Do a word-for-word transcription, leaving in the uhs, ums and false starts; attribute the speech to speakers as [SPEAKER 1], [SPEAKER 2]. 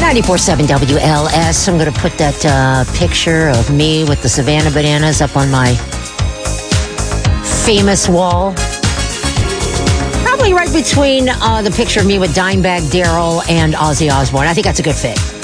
[SPEAKER 1] ninety-four point seven W L S. I'm going to put that uh, picture of me with the Savannah Bananas up on my famous wall. Probably right between uh, the picture of me with Dimebag Darrell and Ozzy Osbourne. I think that's a good fit.